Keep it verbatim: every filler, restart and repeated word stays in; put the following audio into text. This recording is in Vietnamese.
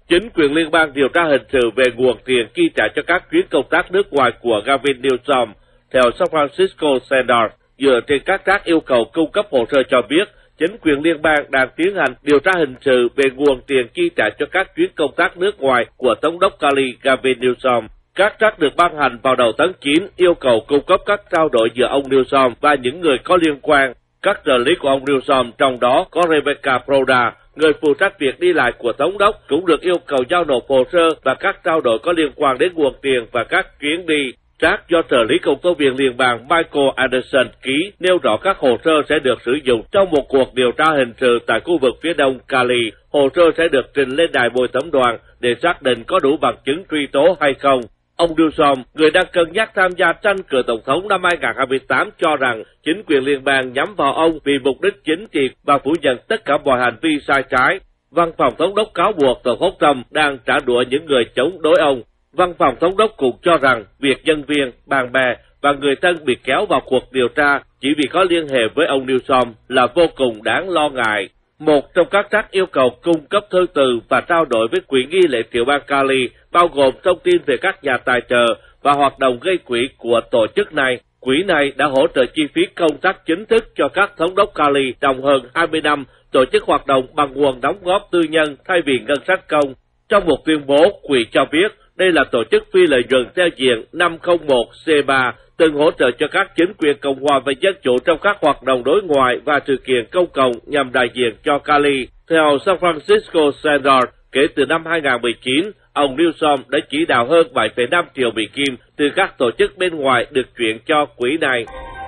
Chính quyền liên bang điều tra hình sự về nguồn tiền chi trả cho các chuyến công tác nước ngoài của Gavin Newsom, theo San Francisco Standard, dựa trên các trác yêu cầu cung cấp hồ sơ cho biết, chính quyền liên bang đang tiến hành điều tra hình sự về nguồn tiền chi trả cho các chuyến công tác nước ngoài của Thống đốc Cali Gavin Newsom. Các trác được ban hành vào đầu tháng chín yêu cầu cung cấp các trao đổi giữa ông Newsom và những người có liên quan. Các trợ lý của ông Newsom, trong đó có Rebecca Proda, người phụ trách việc đi lại của Thống đốc, cũng được yêu cầu giao nộp hồ sơ và các trao đổi có liên quan đến nguồn tiền và các chuyến đi. Trác do trợ lý công tố viên liên bang Michael Anderson ký nêu rõ các hồ sơ sẽ được sử dụng trong một cuộc điều tra hình sự tại khu vực phía đông Cali. Hồ sơ sẽ được trình lên đài bồi thẩm đoàn để xác định có đủ bằng chứng truy tố hay không. Ông Newsom, người đang cân nhắc tham gia tranh cử tổng thống năm hai không hai tám, cho rằng chính quyền liên bang nhắm vào ông vì mục đích chính trị và phủ nhận tất cả mọi hành vi sai trái. Văn phòng thống đốc cáo buộc Tổng thống Trump đang trả đũa những người chống đối ông. Văn phòng thống đốc cũng cho rằng việc nhân viên, bạn bè và người thân bị kéo vào cuộc điều tra chỉ vì có liên hệ với ông Newsom là vô cùng đáng lo ngại. Một trong các trác yêu cầu cung cấp thư từ và trao đổi với quỹ nghi lễ tiểu bang Cali bao gồm thông tin về các nhà tài trợ và hoạt động gây quỹ của tổ chức này. Quỹ này đã hỗ trợ chi phí công tác chính thức cho các thống đốc Cali trong hơn hai mươi năm, tổ chức hoạt động bằng nguồn đóng góp tư nhân thay vì ngân sách công. Trong một tuyên bố, quỹ cho biết đây là tổ chức phi lợi nhuận theo diện năm không một C ba, từng hỗ trợ cho các chính quyền Cộng hòa và Dân chủ trong các hoạt động đối ngoại và sự kiện công cộng nhằm đại diện cho Cali. Theo San Francisco Standard, kể từ năm hai không một chín, ông Newsom đã chỉ đạo hơn bảy phẩy năm triệu Mỹ Kim từ các tổ chức bên ngoài được chuyển cho quỹ này.